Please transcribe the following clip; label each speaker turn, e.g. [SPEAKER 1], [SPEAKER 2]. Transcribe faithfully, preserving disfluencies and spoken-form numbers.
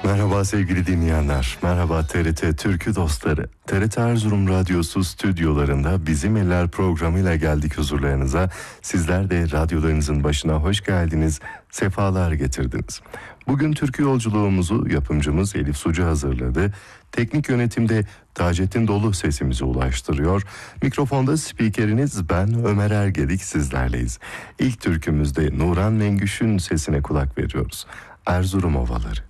[SPEAKER 1] Merhaba sevgili dinleyenler, merhaba T R T Türkü dostları. T R T Erzurum Radyosu stüdyolarında Bizim Eller programıyla geldik huzurlarınıza. Sizler de radyolarınızın başına hoş geldiniz, sefalar getirdiniz. Bugün türkü yolculuğumuzu yapımcımız Elif Sucu hazırladı. Teknik yönetimde Taceddin Dolu sesimizi ulaştırıyor. Mikrofonda spikeriniz ben Ömer Ergedik, sizlerleyiz. İlk türkümüzde Nuran Mengüş'ün sesine kulak veriyoruz. Erzurum Ovaları.